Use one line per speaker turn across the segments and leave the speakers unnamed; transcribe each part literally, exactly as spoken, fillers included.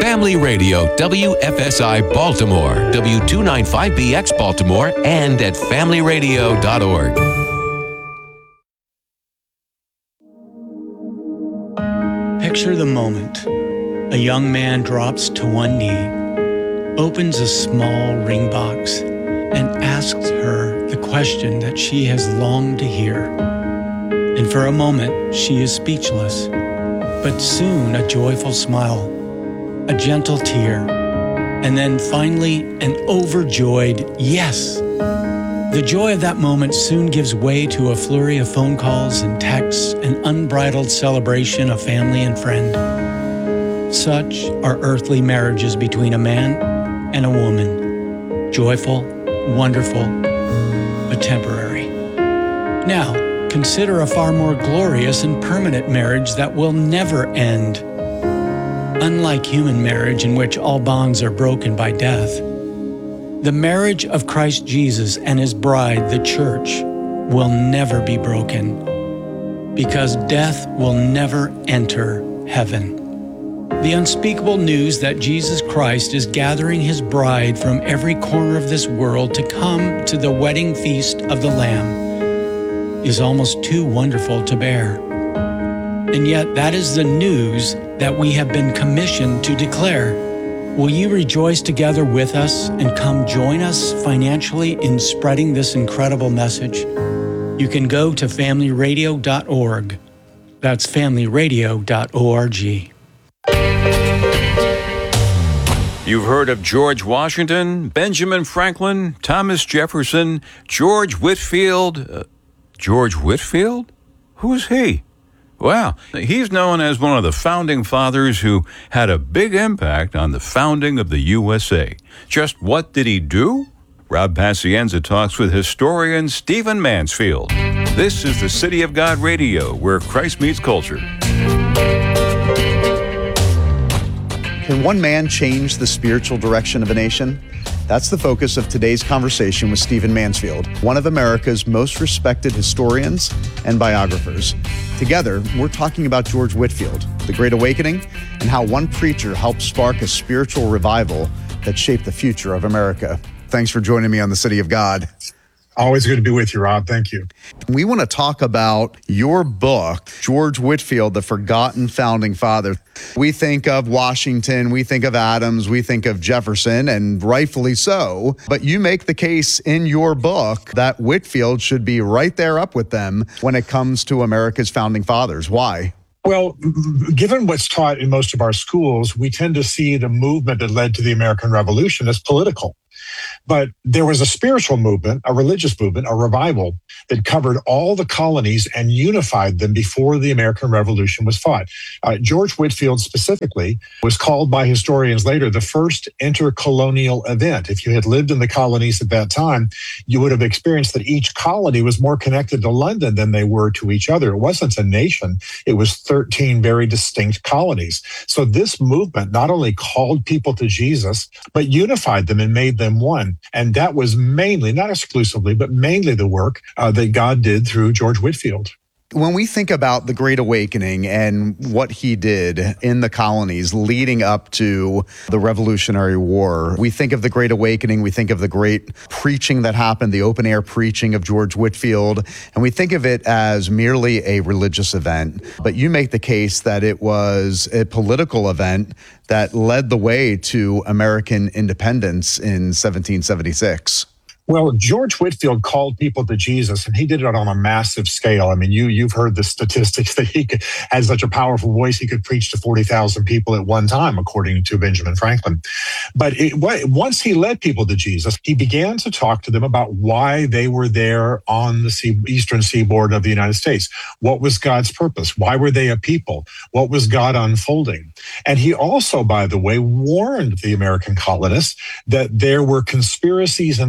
Family Radio, W F S I Baltimore, W two ninety-five B X Baltimore, and at family radio dot org.
Picture the moment. A young man drops to one knee, opens a small ring box, and asks her the question that she has longed to hear. And for a moment, she is speechless. But soon a joyful smile, a gentle tear, and then finally an overjoyed yes. The joy of that moment soon gives way to a flurry of phone calls and texts, an unbridled celebration of family and friend. Such are earthly marriages between a man and a woman. Joyful, wonderful, but temporary. Now, consider a far more glorious and permanent marriage that will never end. Unlike human marriage, in which all bonds are broken by death, the marriage of Christ Jesus and his bride, the church, will never be broken, because death will never enter heaven. The unspeakable news that Jesus Christ is gathering his bride from every corner of this world to come to the wedding feast of the Lamb is almost too wonderful to bear. And yet that is the news that we have been commissioned to declare. Will you rejoice together with us and come join us financially in spreading this incredible message? You can go to family radio dot org. That's family radio dot org.
You've heard of George Washington, Benjamin Franklin, Thomas Jefferson, George Whitefield. Uh, George Whitefield? Who's he? Well, he's known as one of the founding fathers who had a big impact on the founding of the U S A. Just what did he do? Rob Pacienza talks with historian Stephen Mansfield. This is the City of God Radio, where Christ meets culture.
Can one man change the spiritual direction of a nation? That's the focus of today's conversation with Stephen Mansfield, one of America's most respected historians and biographers. Together, we're talking about George Whitefield, the Great Awakening, and how one preacher helped spark a spiritual revival that shaped the future of America. Thanks for joining me on the City of God.
Always good to be with you, Rob. Thank you.
We want to talk about your book, George Whitefield, the Forgotten Founding Father. We think of Washington, we think of Adams, we think of Jefferson, and rightfully so. But you make the case in your book that Whitefield should be right there up with them when it comes to America's founding fathers. Why?
Well, given what's taught in most of our schools, we tend to see the movement that led to the American Revolution as political. But there was a spiritual movement, a religious movement, a revival that covered all the colonies and unified them before the American Revolution was fought. Uh, George Whitefield specifically was called by historians later the first intercolonial event. If you had lived in the colonies at that time, you would have experienced that each colony was more connected to London than they were to each other. It wasn't a nation. It was thirteen very distinct colonies. So this movement not only called people to Jesus, but unified them and made them one. And that was mainly, not exclusively, but mainly the work uh, that God did through George Whitefield.
When we think about the Great Awakening and what he did in the colonies leading up to the Revolutionary War, we think of the Great Awakening, we think of the great preaching that happened, the open-air preaching of George Whitefield, and we think of it as merely a religious event. But you make the case that it was a political event that led the way to American independence in seventeen seventy-six.
Well, George Whitefield called people to Jesus, and he did it on a massive scale. I mean, you, you've heard the statistics that he could, had such a powerful voice, he could preach to forty thousand people at one time, according to Benjamin Franklin. But it, once he led people to Jesus, he began to talk to them about why they were there on the sea, eastern seaboard of the United States. What was God's purpose? Why were they a people? What was God unfolding? And he also, by the way, warned the American colonists that there were conspiracies in London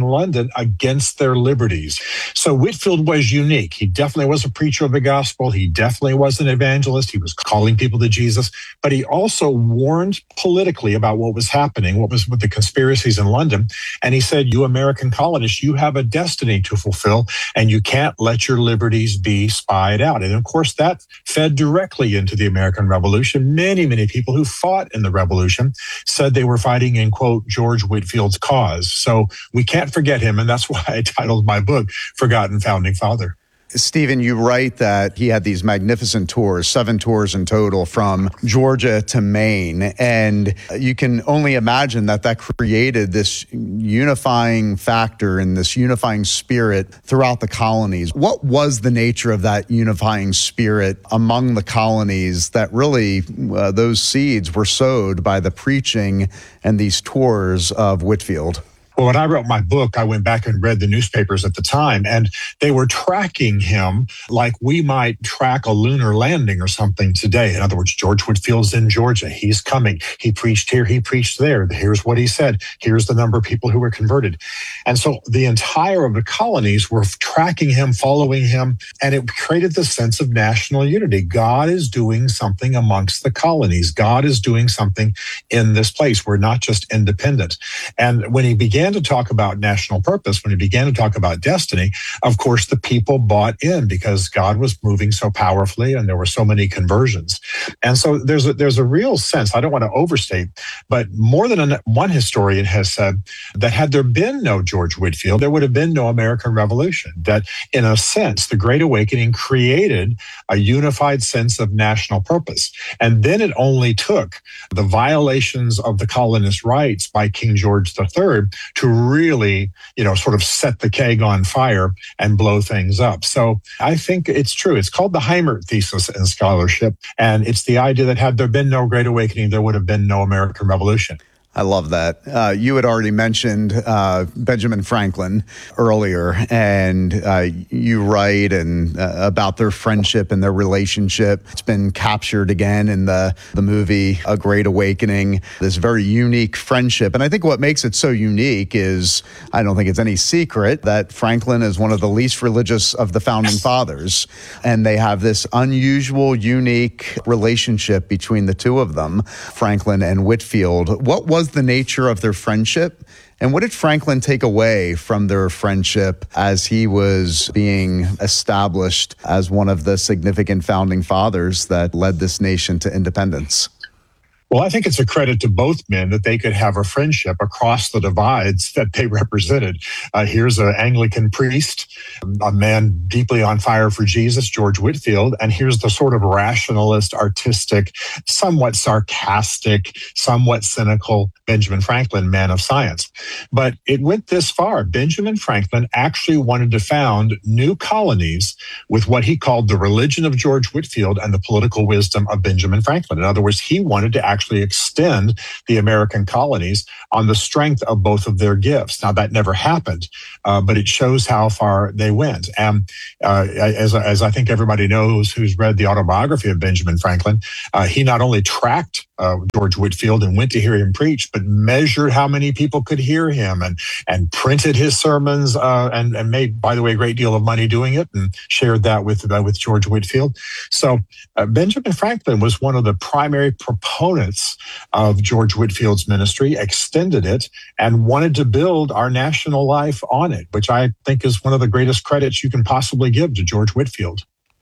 movement against their liberties. So Whitefield was unique. He definitely was a preacher of the gospel. He definitely was an evangelist. He was calling people to Jesus, but he also warned politically about what was happening, what was with the conspiracies in London. And he said, you American colonists, you have a destiny to fulfill, and you can't let your liberties be spied out. And of course, that fed directly into the American Revolution. Many, many people who fought in the Revolution said they were fighting in, quote, George Whitefield's cause. So we can't forget him. And that's why I titled my book, Forgotten Founding Father.
Stephen, you write that he had these magnificent tours, seven tours in total from Georgia to Maine. And you can only imagine that that created this unifying factor and this unifying spirit throughout the colonies. What was the nature of that unifying spirit among the colonies that really uh, those seeds were sowed by the preaching and these tours of Whitefield?
Well, when I wrote my book, I went back and read the newspapers at the time, and they were tracking him like we might track a lunar landing or something today. In other words, George Whitefield's in Georgia. He's coming. He preached here. He preached there. Here's what he said. Here's the number of people who were converted. And so the entire of the colonies were tracking him, following him, and it created this sense of national unity. God is doing something amongst the colonies. God is doing something in this place. We're not just independent. And when he began to talk about national purpose, when he began to talk about destiny, of course, the people bought in because God was moving so powerfully and there were so many conversions. And so there's a, there's a real sense, I don't want to overstate, but more than one historian has said that had there been no George Whitefield, there would have been no American Revolution. That in a sense, the Great Awakening created a unified sense of national purpose. And then it only took the violations of the colonist rights by King George the Third to really, you know, sort of set the keg on fire and blow things up. So I think it's true. It's called the Heimert thesis in scholarship. And it's the idea that had there been no Great Awakening, there would have been no American Revolution.
I love that. Uh, you had already mentioned uh, Benjamin Franklin earlier, and uh, you write and uh, about their friendship and their relationship. It's been captured again in the, the movie A Great Awakening, this very unique friendship. And I think what makes it so unique is, I don't think it's any secret that Franklin is one of the least religious of the founding fathers. And they have this unusual, unique relationship between the two of them, Franklin and Whitefield. What was the nature of their friendship, and what did Franklin take away from their friendship as he was being established as one of the significant founding fathers that led this nation to independence?
Well, I think it's a credit to both men that they could have a friendship across the divides that they represented. Uh, here's an Anglican priest, a man deeply on fire for Jesus, George Whitefield, and here's the sort of rationalist, artistic, somewhat sarcastic, somewhat cynical Benjamin Franklin, man of science. But it went this far. Benjamin Franklin actually wanted to found new colonies with what he called the religion of George Whitefield and the political wisdom of Benjamin Franklin. In other words, he wanted to actually actually extend the American colonies on the strength of both of their gifts. Now, that never happened, uh, but it shows how far they went. And uh, as, as I think everybody knows who's read the autobiography of Benjamin Franklin, uh, he not only tracked uh, George Whitefield and went to hear him preach, but measured how many people could hear him and, and printed his sermons uh, and, and made, by the way, a great deal of money doing it and shared that with, uh, with George Whitefield. So uh, Benjamin Franklin was one of the primary proponents of George Whitefield's ministry, extended it, and wanted to build our national life on it, which I think is one of the greatest credits you can possibly give to George Whitefield.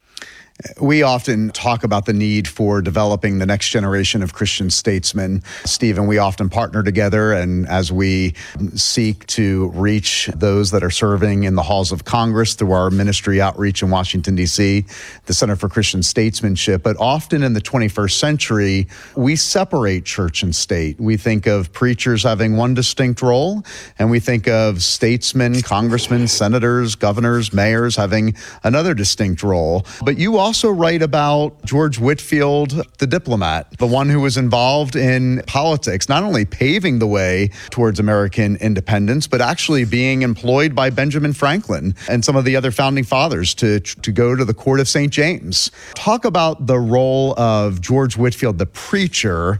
We often talk about the need for developing the next generation of Christian statesmen. Stephen, we often partner together, and as we seek to reach those that are serving in the halls of Congress through our ministry outreach in Washington, D C, the Center for Christian Statesmanship, but often in the twenty-first century, we separate church and state. We think of preachers having one distinct role, and we think of statesmen, congressmen, senators, governors, mayors having another distinct role. But you also write about George Whitefield, the diplomat, the one who was involved in politics, not only paving the way towards American independence, but actually being employed by Benjamin Franklin and some of the other founding fathers to, to go to the court of Saint James. Talk about the role of George Whitefield, the preacher,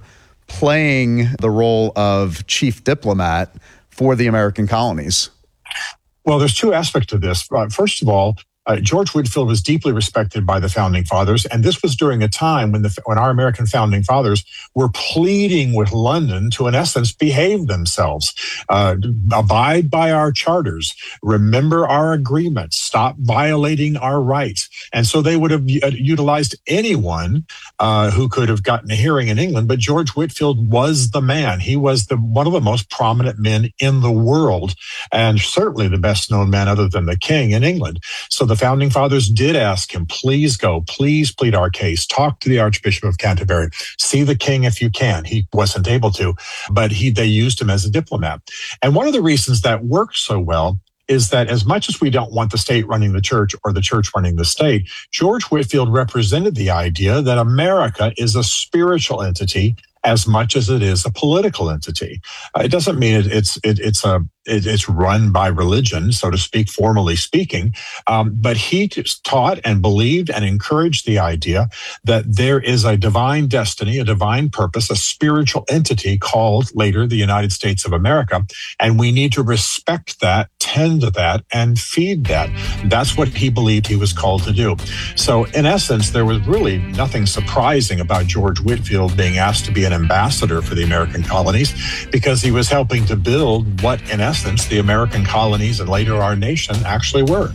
playing the role of chief diplomat for the American colonies.
Well, there's two aspects to this. Uh, first of all, Uh, George Whitefield was deeply respected by the founding fathers, and this was during a time when the when our American founding fathers were pleading with London to, in essence, behave themselves, uh, abide by our charters, remember our agreements, stop violating our rights. And so they would have utilized anyone uh, who could have gotten a hearing in England, but George Whitefield was the man. He was the one of the most prominent men in the world, and certainly the best known man other than the king in England. So the founding fathers did ask him, please go, please plead our case, talk to the Archbishop of Canterbury, see the king if you can. He wasn't able to, but he they used him as a diplomat. And one of the reasons that worked so well is that as much as we don't want the state running the church or the church running the state, George Whitefield represented the idea that America is a spiritual entity as much as it is a political entity. Uh, it doesn't mean it, it's it, it's a it, it's run by religion, so to speak, formally speaking. Um, but he just taught and believed and encouraged the idea that there is a divine destiny, a divine purpose, a spiritual entity called later the United States of America, and we need to respect that, tend to that, and feed that. That's what he believed he was called to do. So, in essence, there was really nothing surprising about George Whitefield being asked to be an ambassador for the American colonies, because he was helping to build what, in essence, the American colonies and later our nation actually were.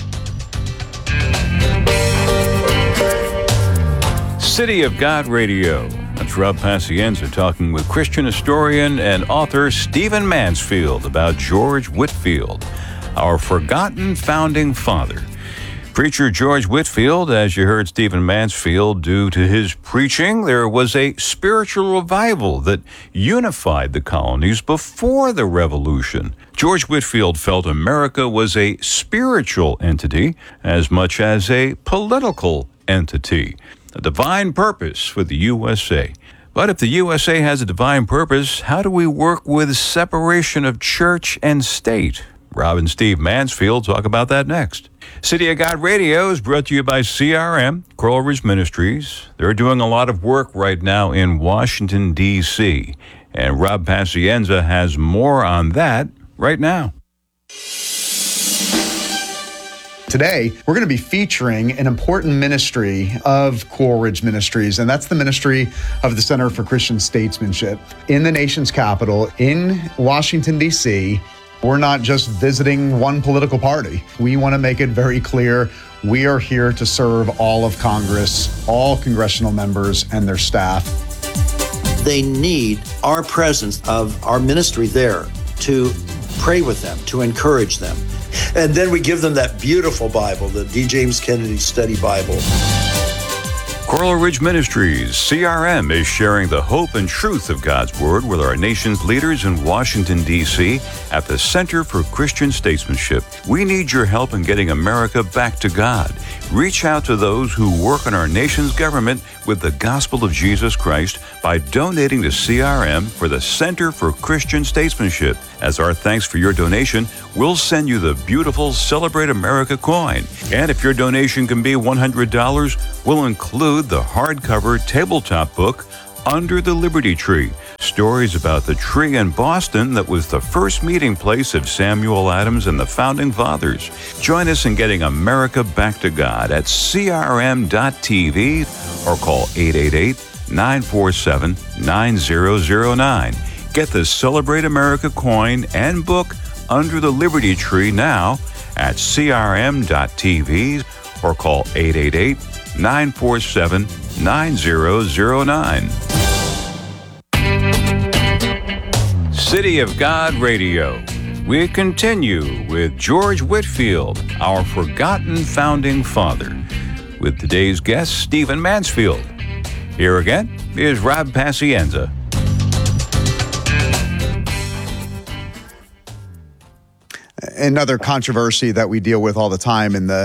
City of God Radio. That's Rob Pacienza talking with Christian historian and author Stephen Mansfield about George Whitefield, our forgotten founding father. Preacher George Whitefield, as you heard Stephen Mansfield, due to his preaching, there was a spiritual revival that unified the colonies before the Revolution. George Whitefield felt America was a spiritual entity as much as a political entity, a divine purpose for the U S A. But if the U S A has a divine purpose, how do we work with separation of church and state? Rob and Steve Mansfield talk about that next. City of God Radio is brought to you by C R M, Coral Ridge Ministries. They're doing a lot of work right now in Washington, D C, and Rob Pacienza has more on that right now.
Today, we're going to be featuring an important ministry of Coral Ridge Ministries, and that's the ministry of the Center for Christian Statesmanship in the nation's capital, in Washington, D C. We're not just visiting one political party. We want to make it very clear we are here to serve all of Congress, all congressional members and their staff.
They need our presence of our ministry there to pray with them, to encourage them. And then we give them that beautiful Bible, the D. James Kennedy Study Bible.
Coral Ridge Ministries, C R M, is sharing the hope and truth of God's Word with our nation's leaders in Washington, D C at the Center for Christian Statesmanship. We need your help in getting America back to God. Reach out to those who work in our nation's government with the gospel of Jesus Christ by donating to C R M for the Center for Christian Statesmanship. As our thanks for your donation, we'll send you the beautiful Celebrate America coin. And if your donation can be one hundred dollars, we'll include the hardcover tabletop book, Under the Liberty Tree, stories about the tree in Boston that was the first meeting place of Samuel Adams and the Founding Fathers. Join us in getting America back to God at C R M dot T V or call eight eight eight, nine four seven, nine zero zero nine. Get the Celebrate America coin and book Under the Liberty Tree now at C R M dot T V or call eight eight eight, nine four seven, nine zero zero nine. City of God Radio. We continue with George Whitefield, our forgotten founding father, with today's guest, Stephen Mansfield. Here again is Rob Pacienza.
Another controversy that we deal with all the time in the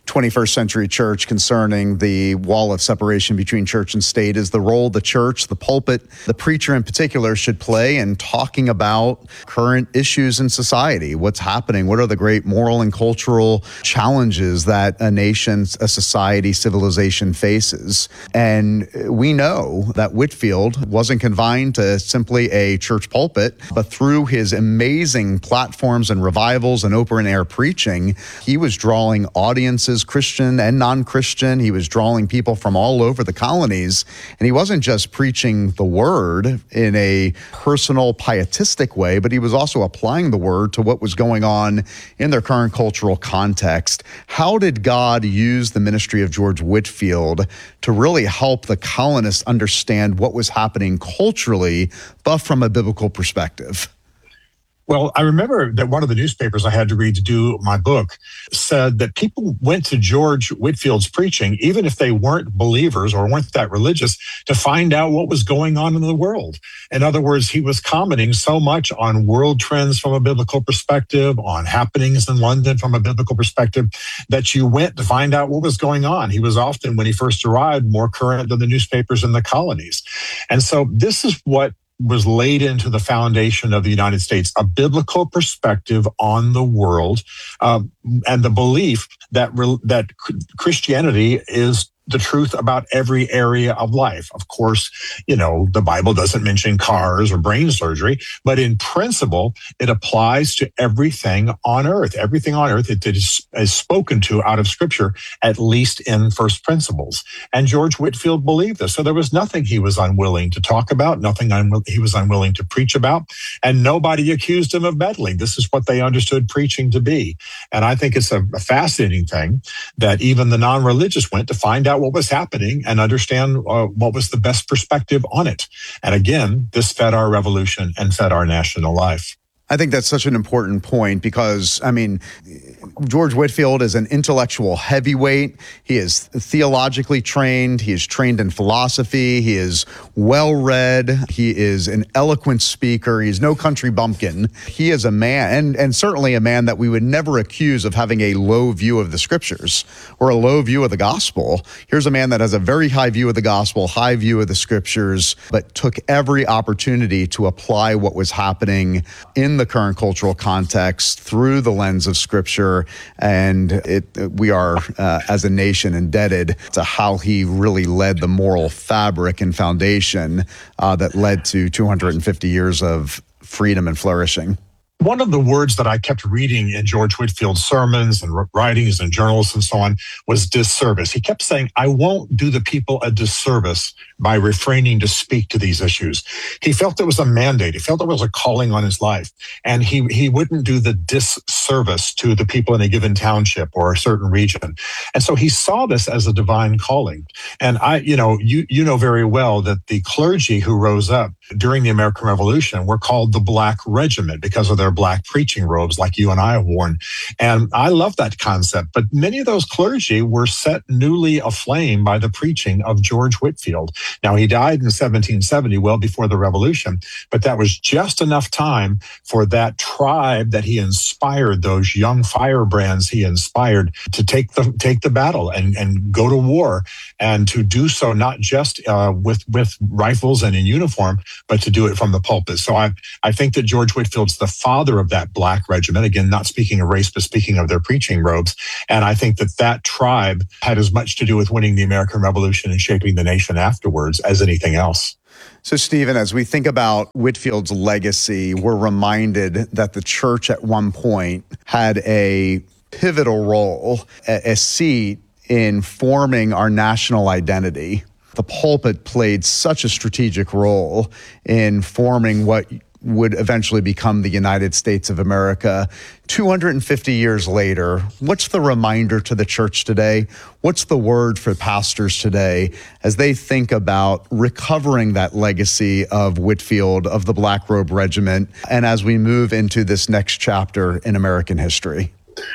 twenty-first century church concerning the wall of separation between church and state is the role the church, the pulpit, the preacher in particular should play in talking about current issues in society. What's happening? What are the great moral and cultural challenges that a nation, a society, civilization faces? And we know that Whitefield wasn't confined to simply a church pulpit, but through his amazing platforms and revivals and open air preaching, he was drawing audiences, Christian and non-Christian. He was drawing people from all over the colonies. And he wasn't just preaching the word in a personal, pietistic way, but he was also applying the word to what was going on in their current cultural context. How did God use the ministry of George Whitefield to really help the colonists understand what was happening culturally, but from a biblical perspective?
Well, I remember that one of the newspapers I had to read to do my book said that people went to George Whitefield's preaching, even if they weren't believers or weren't that religious, to find out what was going on in the world. In other words, he was commenting so much on world trends from a biblical perspective, on happenings in London from a biblical perspective, that you went to find out what was going on. He was often, when he first arrived, more current than the newspapers in the colonies. And so this is what was laid into the foundation of the United States, a biblical perspective on the world, um, and the belief that re- that Christianity is the truth about every area of life. Of course, you know, the Bible doesn't mention cars or brain surgery, but in principle, it applies to everything on earth. Everything on earth it is, is spoken to out of Scripture, at least in first principles. And George Whitefield believed this. So there was nothing he was unwilling to talk about, nothing un- he was unwilling to preach about, and nobody accused him of meddling. This is what they understood preaching to be. And I think it's a, a fascinating thing that even the non-religious went to find out what was happening and understand uh, what was the best perspective on it. And again, this fed our revolution and fed our national life.
I think that's such an important point because, I mean, George Whitefield is an intellectual heavyweight. He is theologically trained. He is trained in philosophy. He is well-read. He is an eloquent speaker. He's no country bumpkin. He is a man, and, and certainly a man that we would never accuse of having a low view of the Scriptures or a low view of the gospel. Here's a man that has a very high view of the gospel, high view of the Scriptures, but took every opportunity to apply what was happening in the current cultural context through the lens of Scripture. And it, we are, uh, as a nation, indebted to how he really led the moral fabric and foundation uh, that led to two hundred fifty years of freedom and flourishing.
One of the words that I kept reading in George Whitefield's sermons and writings and journals and so on was disservice. He kept saying, I won't do the people a disservice by refraining to speak to these issues. He felt it was a mandate. He felt it was a calling on his life. And he, he wouldn't do the disservice to the people in a given township or a certain region. And so he saw this as a divine calling. And I, you know, you, you know very well that the clergy who rose up during the American Revolution were called the Black Regiment because of their black preaching robes like you and I have worn. And I love that concept. But many of those clergy were set newly aflame by the preaching of George Whitefield. Now, he died in seventeen seventy, well before the Revolution, but that was just enough time for that tribe that he inspired, those young firebrands he inspired, to take the take the battle and, and go to war, and to do so not just uh, with, with rifles and in uniform, but to do it from the pulpit. So I, I think that George Whitefield's the father of that Black Regiment, again, not speaking of race, but speaking of their preaching robes. And I think that that tribe had as much to do with winning the American Revolution and shaping the nation afterwards as anything else.
So, Stephen, as we think about Whitefield's legacy, we're reminded that the church at one point had a pivotal role, a, a seat in forming our national identity. The pulpit played such a strategic role in forming what would eventually become the United States of America. two hundred fifty years later, what's the reminder to the church today? What's the word for pastors today as they think about recovering that legacy of Whitefield, of the Black Robe Regiment, and as we move into this next chapter in American history?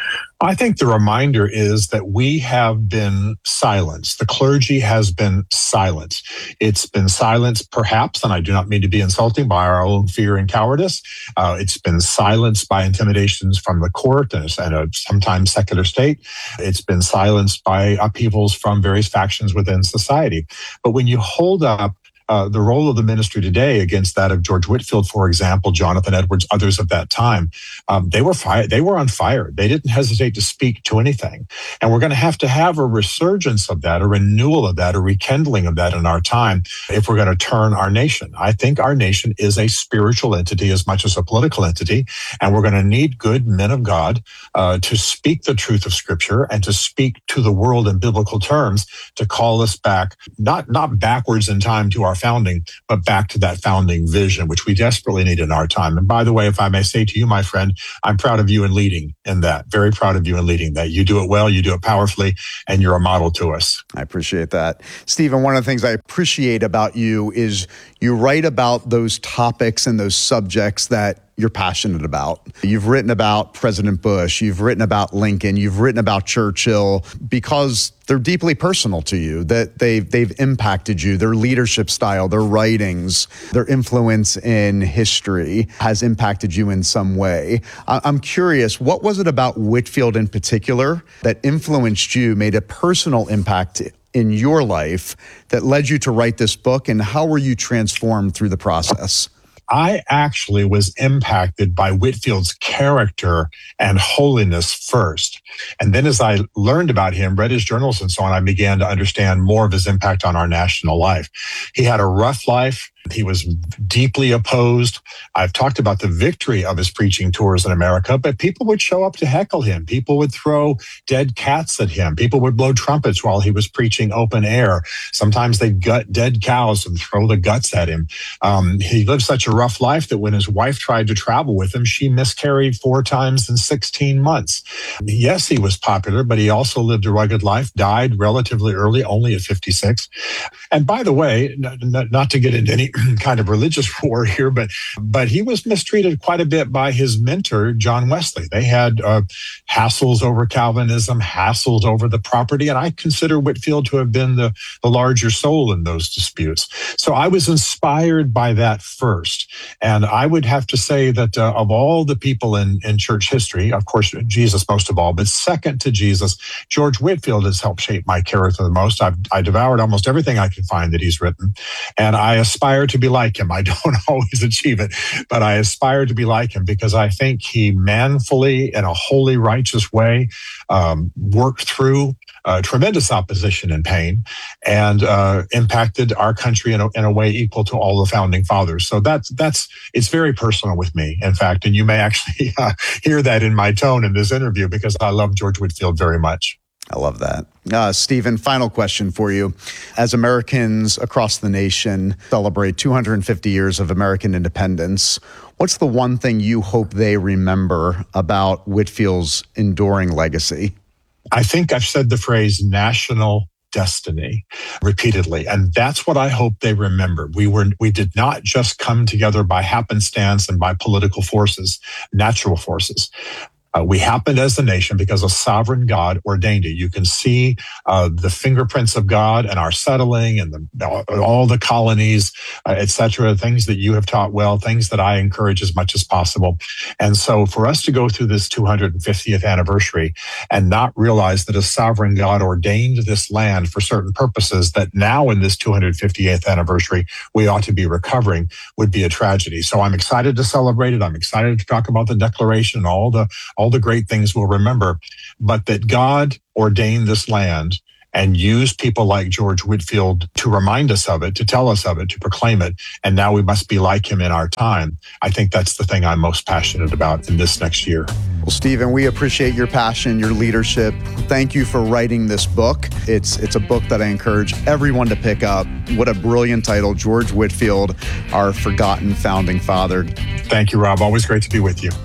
I think the reminder is that we have been silenced. The clergy has been silenced. It's been silenced, perhaps, and I do not mean to be insulting, by our own fear and cowardice. Uh, it's been silenced by intimidations from the court and, and a sometimes secular state. It's been silenced by upheavals from various factions within society. But when you hold up Uh, the role of the ministry today against that of George Whitefield, for example, Jonathan Edwards, others of that time, um, they were fire. They were on fire. They didn't hesitate to speak to anything. And we're going to have to have a resurgence of that, a renewal of that, a rekindling of that in our time if we're going to turn our nation. I think our nation is a spiritual entity as much as a political entity, and we're going to need good men of God uh, to speak the truth of Scripture and to speak to the world in biblical terms to call us back, not not backwards in time to our founding, but back to that founding vision, which we desperately need in our time. And by the way, if I may say to you, my friend, I'm proud of you in leading in that. Very proud of you in leading that. You do it well, you do it powerfully, and you're a model to us.
I appreciate that. Stephen, one of the things I appreciate about you is you write about those topics and those subjects that you're passionate about. You've written about President Bush, you've written about Lincoln, you've written about Churchill because they're deeply personal to you, that they've, they've impacted you, their leadership style, their writings, their influence in history has impacted you in some way. I'm curious, what was it about Whitefield in particular that influenced you, made a personal impact in your life that led you to write this book, and how were you transformed through the process?
I actually was impacted by Whitefield's character and holiness first. And then as I learned about him, read his journals and so on, I began to understand more of his impact on our national life. He had a rough life. He was deeply opposed. I've talked about the victory of his preaching tours in America, but people would show up to heckle him. People would throw dead cats at him. People would blow trumpets while he was preaching open air. Sometimes they'd gut dead cows and throw the guts at him. Um, he lived such a rough life that when his wife tried to travel with him, she miscarried four times in sixteen months. Yes, he was popular, but he also lived a rugged life, died relatively early, only at fifty-six. And by the way, n- not to get into any kind of religious war here, but but he was mistreated quite a bit by his mentor, John Wesley. They had uh, hassles over Calvinism, hassles over the property, and I consider Whitefield to have been the, the larger soul in those disputes. So I was inspired by that first. And I would have to say that uh, of all the people in, in church history, of course, Jesus most of all, but second to Jesus, George Whitefield has helped shape my character the most. I've I devoured almost everything I can find that he's written, and I aspire to be like him. I don't always achieve it, but I aspire to be like him because I think he manfully, in a holy, righteous way, um, worked through uh, tremendous opposition and pain and uh, impacted our country in a, in a way equal to all the founding fathers. So that's, that's it's very personal with me, in fact, and you may actually uh, hear that in my tone in this interview because I love George Whitefield very much.
I love that. Uh, Stephen, final question for you. As Americans across the nation celebrate two hundred fifty years of American independence, what's the one thing you hope they remember about Whitefield's enduring legacy?
I think I've said the phrase national destiny repeatedly. And that's what I hope they remember. We were, we did not just come together by happenstance and by political forces, natural forces. Uh, we happened as a nation because a sovereign God ordained it. You can see uh, the fingerprints of God and our settling and the, all the colonies, uh, et cetera, things that you have taught well, things that I encourage as much as possible. And so for us to go through this two hundred fiftieth anniversary and not realize that a sovereign God ordained this land for certain purposes that now in this two hundred fiftieth anniversary, we ought to be recovering would be a tragedy. So I'm excited to celebrate it. I'm excited to talk about the Declaration and all the all the great things we'll remember, but that God ordained this land and used people like George Whitefield to remind us of it, to tell us of it, to proclaim it, and now we must be like him in our time. I think that's the thing I'm most passionate about in this next year.
Well, Stephen, we appreciate your passion, your leadership. Thank you for writing this book. It's it's a book that I encourage everyone to pick up. What a brilliant title, George Whitefield, our forgotten founding father.
Thank you, Rob. Always great to be with you.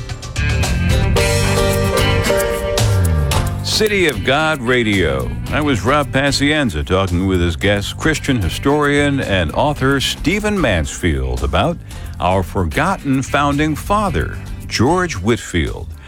City of God Radio. That was Rob Pacienza talking with his guest, Christian historian and author Stephen Mansfield, about our forgotten founding father, George Whitefield.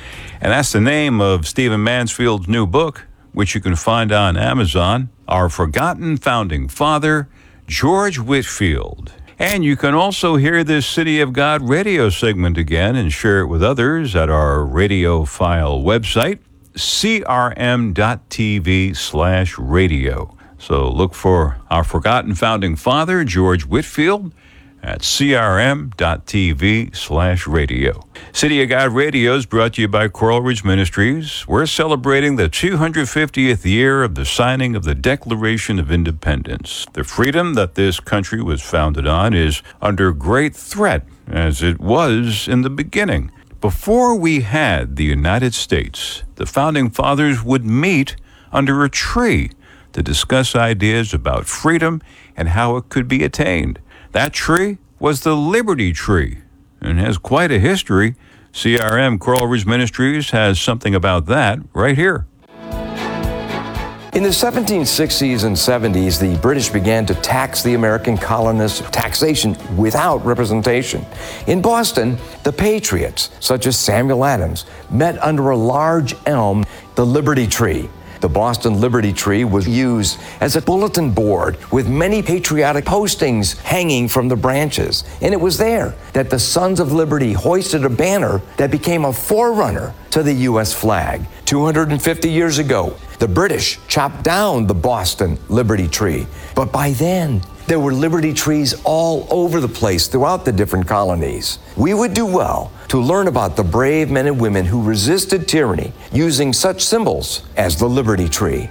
And that's the name of Stephen Mansfield's new book, which you can find on Amazon, Our Forgotten Founding Father, George Whitefield. And you can also hear this City of God radio segment again and share it with others at our Radiophile website, c r m dot t v slash radio. So look for Our Forgotten Founding Father, George Whitefield, at c r m dot t v slash radio. City of God Radio is brought to you by Coral Ridge Ministries. We're celebrating the two hundred fiftieth year of the signing of the Declaration of Independence. The freedom that this country was founded on is under great threat, as it was in the beginning. Before we had the United States, the Founding Fathers would meet under a tree to discuss ideas about freedom and how it could be attained. That tree was the Liberty Tree and has quite a history. C R M Coral Ridge Ministries has something about that right here.
In the seventeen sixties and seventies, the British began to tax the American colonists, taxation without representation. In Boston, the patriots, such as Samuel Adams, met under a large elm, the Liberty Tree. The Boston Liberty Tree was used as a bulletin board with many patriotic postings hanging from the branches. And it was there that the Sons of Liberty hoisted a banner that became a forerunner to the U S flag. two hundred fifty years ago, the British chopped down the Boston Liberty Tree. But by then, there were Liberty trees all over the place throughout the different colonies. We would do well to learn about the brave men and women who resisted tyranny using such symbols as the Liberty Tree.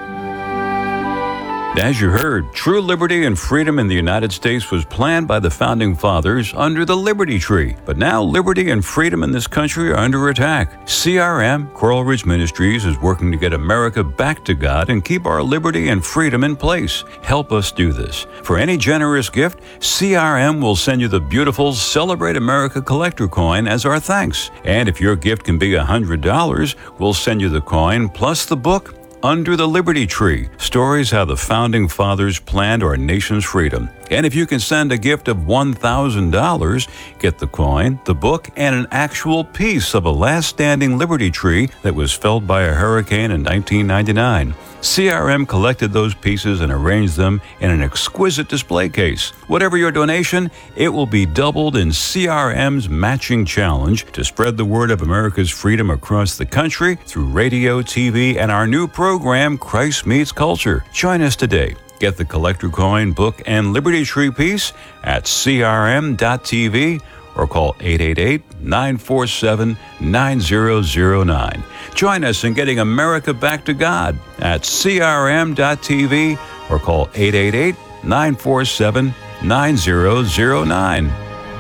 As you heard, true liberty and freedom in the United States was planned by the Founding Fathers under the Liberty Tree. But now liberty and freedom in this country are under attack. C R M, Coral Ridge Ministries, is working to get America back to God and keep our liberty and freedom in place. Help us do this. For any generous gift, C R M will send you the beautiful Celebrate America collector coin as our thanks. And if your gift can be one hundred dollars, we'll send you the coin plus the book, Under the Liberty Tree, Stories How the Founding Fathers Planned Our Nation's Freedom. And if you can send a gift of one thousand dollars, get the coin, the book, and an actual piece of a last standing Liberty Tree that was felled by a hurricane in nineteen ninety-nine. C R M collected those pieces and arranged them in an exquisite display case. Whatever your donation, it will be doubled in C R M's matching challenge to spread the word of America's freedom across the country through radio, T V, and our new program, Christ Meets Culture. Join us today. Get the collector coin, book, and Liberty Tree piece at c r m dot t v or call eight eight eight, nine four seven, nine zero zero nine. Join us in getting America back to God at c r m dot t v or call eight eight eight, nine four seven, nine zero zero nine.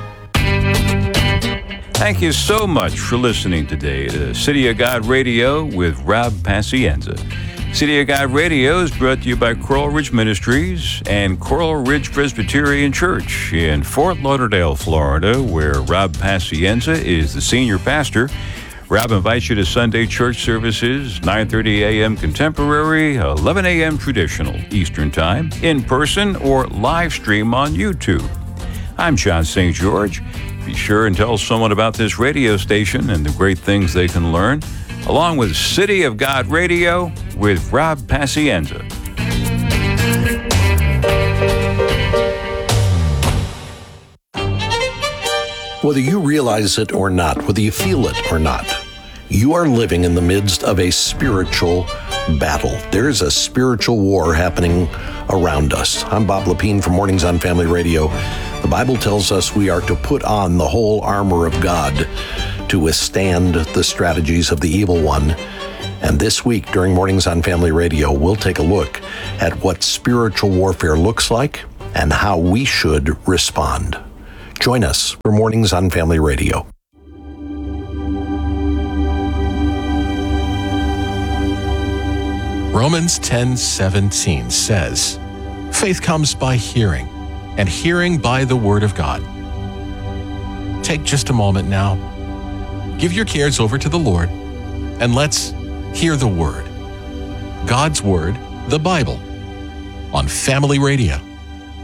Thank you so much for listening today to City of God Radio with Rob Pacienza. City of God Radio is brought to you by Coral Ridge Ministries and Coral Ridge Presbyterian Church in Fort Lauderdale, Florida, where Rob Pacienza is the senior pastor. Rob invites you to Sunday church services, nine thirty a.m. contemporary, eleven a.m. traditional Eastern Time, in person or live stream on YouTube. I'm John Saint George. Be sure and tell someone about this radio station and the great things they can learn, along with City of God Radio with Rob Pacienza.
Whether you realize it or not, whether you feel it or not, you are living in the midst of a spiritual battle. There is a spiritual war happening around us. I'm Bob Lepine from Mornings on Family Radio. The Bible tells us we are to put on the whole armor of God to withstand the strategies of the evil one. And this week during Mornings on Family Radio, we'll take a look at what spiritual warfare looks like and how we should respond. Join us for Mornings on Family Radio.
Romans ten seventeen says, "Faith comes by hearing, and hearing by the word of God." Take just a moment now. Give your cares over to the Lord, and let's hear the word. God's word, the Bible, on Family Radio.